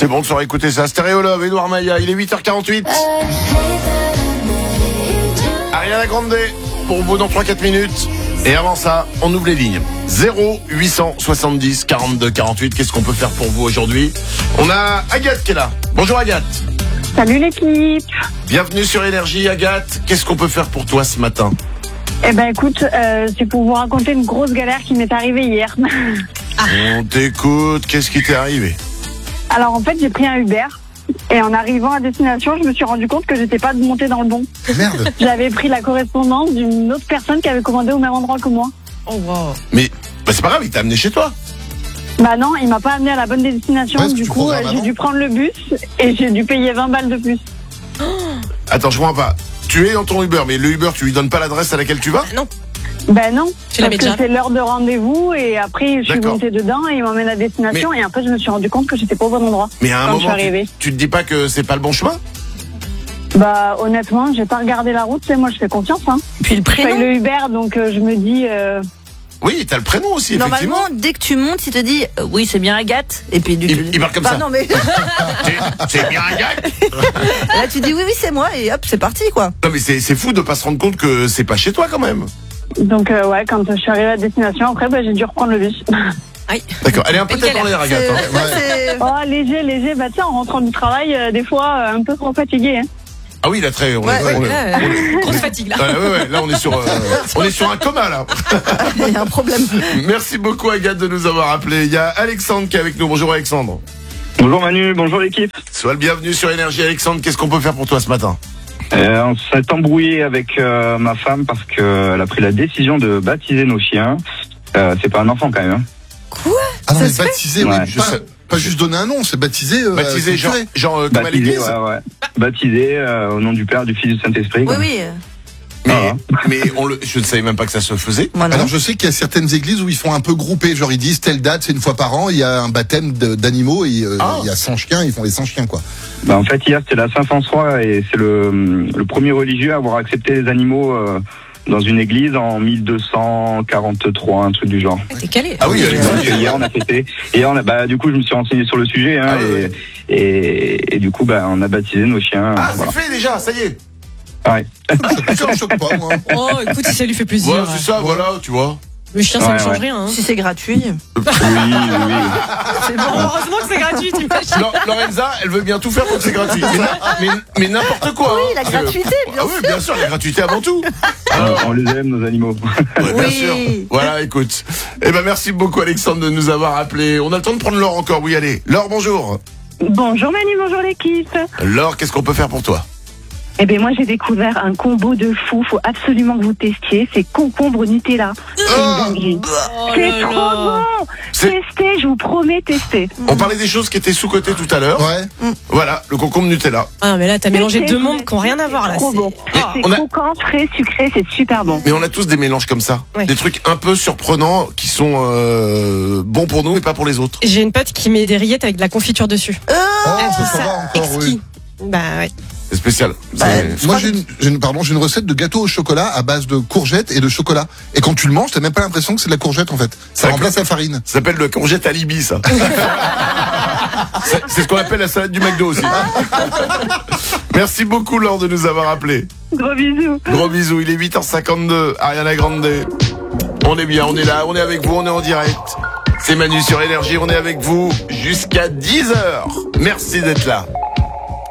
C'est bon de se réécouter ça. Stéréo Love, Edouard Maïa, il est 8h48. Ariana Grande pour vous dans 3-4 minutes. Et avant ça, on ouvre les lignes. 0870 42 48. Qu'est-ce qu'on peut faire pour vous aujourd'hui? On a Agathe qui est là. Bonjour Agathe. Salut l'équipe. Bienvenue sur Énergie Agathe. Qu'est-ce qu'on peut faire pour toi ce matin? Eh ben écoute, c'est pour vous raconter une grosse galère qui m'est arrivée hier. On t'écoute. Qu'est-ce qui t'est arrivé? Alors en fait, j'ai pris un Uber. Et en arrivant à destination, je me suis rendu compte que j'étais pas montée dans le bon. Merde. J'avais pris la correspondance d'une autre personne qui avait commandé au même endroit que moi. Oh wow. Mais c'est pas grave, il t'a amené chez toi. Bah non, il m'a pas amené à la bonne destination. Ouais, du tu coup, programmes j'ai avant. dû prendre le bus et j'ai dû payer 20 balles de plus. Attends, je comprends pas. Tu es dans ton Uber, mais le Uber, tu lui donnes pas l'adresse à laquelle tu vas? Non. Ben non, Tu l'as parce mis que déjà. c'est l'heure de rendez-vous et après je suis D'accord. montée dedans et il m'emmène à destination et après je me suis rendu compte que j'étais pas au bon endroit. Mais à un quand je suis moment, arrivée. tu te dis pas que c'est pas le bon chemin? Bah honnêtement, j'ai pas regardé la route, moi je fais confiance. Hein. Puis le Je paye prénom. le Uber donc je me dis. Oui, t'as le prénom aussi, effectivement. Normalement, dès que tu montes, il te dit oui, c'est bien Agathe. Et puis Il part comme Bah ça. non, mais C'est bien Agathe. là tu dis oui, c'est moi et hop, c'est parti quoi. Non, mais c'est fou de pas se rendre compte que c'est pas chez toi quand même. Donc ouais, quand je suis arrivée à destination, après j'ai dû reprendre le bus. Aïe. D'accord, elle est un peu Une tête en l'air, Agathe. hein. C'est- Oh léger, bah tu sais en rentrant du travail, des fois un peu trop fatiguée. Hein. Ah oui, là, très. Ouais, Là, grosse fatigue là. Ouais, là, on est sur un coma, là. il y a un problème. Merci beaucoup, Agathe, de nous avoir appelé. Il y a Alexandre qui est avec nous. Bonjour, Alexandre. Bonjour Manu, bonjour l'équipe. Sois le bienvenu sur Énergie, Alexandre. Qu'est-ce qu'on peut faire pour toi ce matin? On s'est embrouillé avec ma femme parce qu'elle a pris la décision de baptiser nos chiens. C'est pas un enfant quand même. Hein. Ah non, Ça mais se fait baptisé, Ouais. oui. Pas juste donner un nom, c'est baptisé. Baptisé, c'est curé. genre comme à Baptisé, l'église. ouais. Baptisé au nom du Père, du Fils, du Saint-Esprit. Oui, quoi. oui. Mais je ne savais même pas que ça se faisait. Voilà. Alors je sais qu'il y a certaines églises où ils font un peu grouper, genre ils disent telle date, c'est une fois par an, il y a un baptême d'animaux et il y a 100 chiens, ils font les 100 chiens quoi. Bah, en fait, hier c'était la Saint-François et c'est le premier religieux à avoir accepté les animaux dans une église en 1243, un truc du genre. T'es calé. Ah oui, Alexandre. Donc, hier on a fêté et du coup je me suis renseigné sur le sujet hein, Ah oui, et du coup on a baptisé nos chiens. Ah, voilà. c'est fait déjà, ça y est. Ouais. Ça me choque pas moi. Oh, écoute, si ça lui fait plaisir. Voilà, c'est ça, voilà, tu vois. Le chien, ça ne Ouais, change ouais. rien. Hein. Si c'est gratuit, Oui. c'est bon. Heureusement que c'est gratuit, t'imagines. Lorenza, elle veut bien tout faire pour que c'est gratuit. Mais n'importe quoi. Oui, hein. la Parce que- gratuité, bien Ah oui, bien sûr, la gratuité avant tout. On les aime nos animaux. Ouais, bien Oui. sûr. Voilà, écoute. Eh ben, merci beaucoup, Alexandre, de nous avoir appelé. On a le temps de prendre Laure encore. Oui, allez. Laure, bonjour. Bonjour Manu, bonjour l'équipe. Laure, qu'est-ce qu'on peut faire pour toi? Eh ben moi j'ai découvert un combo de fou, faut absolument que vous testiez, c'est concombre Nutella. C'est une dinguerie. Oh C'est là trop là. bon. C'est- Testez, je vous promets, testez. On parlait des choses qui étaient sous-cotées tout à l'heure. Ouais. Voilà, le concombre Nutella. Ah, mais là, t'as mélangé Testez, deux mondes qui n'ont rien à voir là. C'est trop c'est- bon. Ah. C'est on a- croquant, frais, sucré, c'est super bon. Mais on a tous des mélanges comme ça. Ouais. Des trucs un peu surprenants qui sont bons pour nous et pas pour les autres. J'ai une pote qui met des rillettes avec de la confiture dessus. Oh, c'est ça ça, va encore, exquis. oui. Bah ouais. C'est spécial. C'est- Moi j'ai une recette de gâteau au chocolat à base de courgettes et de chocolat. Et quand tu le manges, t'as même pas l'impression que c'est de la courgette en fait. Ça D'accord. remplace la farine. Ça s'appelle le congette alibi, ça. C'est ce qu'on appelle la salade du McDo aussi. Merci beaucoup, Laure, de nous avoir appelé. Gros bisous. Gros bisous, il est 8h52, Ariana Grande. On est bien, on est là, on est avec vous, on est en direct. C'est Manu sur Énergie, on est avec vous jusqu'à 10h. Merci d'être là.